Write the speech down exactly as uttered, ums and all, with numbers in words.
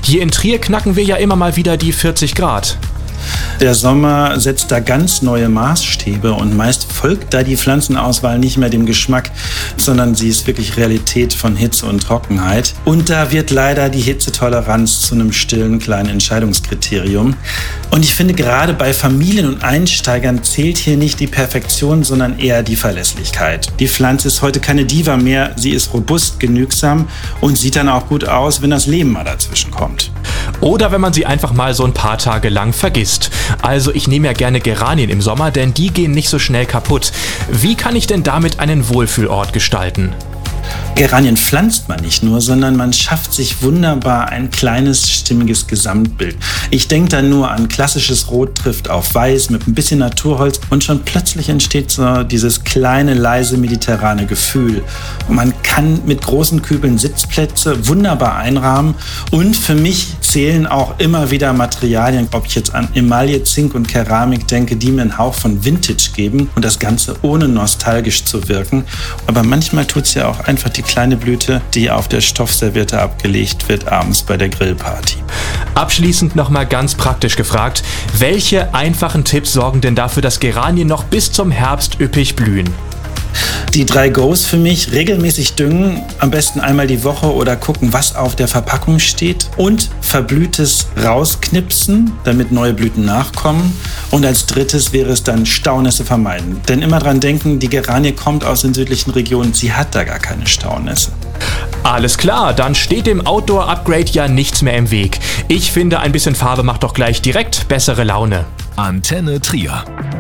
Hier in Trier knacken wir ja immer mal wieder die vierzig Grad. Der Sommer setzt da ganz neue Maßstäbe und meist folgt da die Pflanzenauswahl nicht mehr dem Geschmack, sondern sie ist wirklich Realität von Hitze und Trockenheit. Und da wird leider die Hitzetoleranz zu einem stillen kleinen Entscheidungskriterium. Und ich finde, gerade bei Familien und Einsteigern zählt hier nicht die Perfektion, sondern eher die Verlässlichkeit. Die Pflanze ist heute keine Diva mehr, sie ist robust, genügsam und sieht dann auch gut aus, wenn das Leben mal dazwischen kommt. Oder wenn man sie einfach mal so ein paar Tage lang vergisst. Also ich nehme ja gerne Geranien im Sommer, denn die gehen nicht so schnell kaputt. Wie kann ich denn damit einen Wohlfühlort gestalten? Geranien pflanzt man nicht nur, sondern man schafft sich wunderbar ein kleines, stimmiges Gesamtbild. Ich denke da nur an klassisches Rot trifft auf Weiß mit ein bisschen Naturholz und schon plötzlich entsteht so dieses kleine, leise mediterrane Gefühl. Und man kann mit großen Kübeln Sitzplätze wunderbar einrahmen und für mich zählen auch immer wieder Materialien, ob ich jetzt an Emaille, Zink und Keramik denke, die mir einen Hauch von Vintage geben und das Ganze ohne nostalgisch zu wirken. Aber manchmal tut es ja auch einfach die kleine Blüte, die auf der Stoffserviette abgelegt wird, abends bei der Grillparty. Abschließend nochmal ganz praktisch gefragt, welche einfachen Tipps sorgen denn dafür, dass Geranien noch bis zum Herbst üppig blühen? Die drei Go's für mich: regelmäßig düngen, am besten einmal die Woche oder gucken, was auf der Verpackung steht und Verblühtes rausknipsen, damit neue Blüten nachkommen. Und als drittes wäre es dann Staunässe vermeiden. Denn immer dran denken, die Geranie kommt aus den südlichen Regionen, sie hat da gar keine Staunässe. Alles klar, dann steht dem Outdoor-Upgrade ja nichts mehr im Weg. Ich finde, ein bisschen Farbe macht doch gleich direkt bessere Laune. Antenne Trier.